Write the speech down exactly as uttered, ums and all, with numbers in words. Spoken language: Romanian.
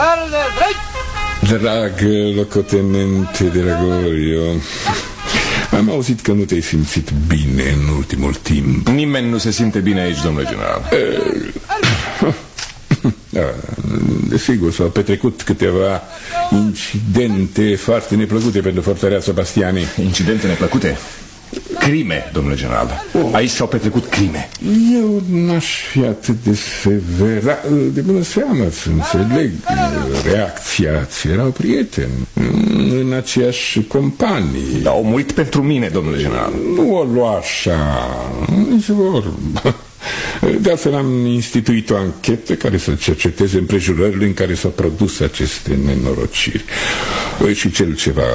Drag locotenente Dragorio, am auzit că nu te-ai simțit bine în ultimul timp. Nimeni nu se simte bine aici, domnule general. Desigur, s-au petrecut câteva incidente foarte neplăcute pentru fortăreața Bastiani. Incidente neplăcute? Crime, domnule general. Aici s-au petrecut crime. Eu n-aș fi atât de sever. De bună seamă, să înțeleg reacția. Ți erau prieteni în aceeași companie. Da, au murit pentru mine, domnule general. Nu o lua așa, nici vorbă. De altfel am instituit o anchetă care să cerceteze împrejurările în care s-au produs aceste nenorociri. Și cel ceva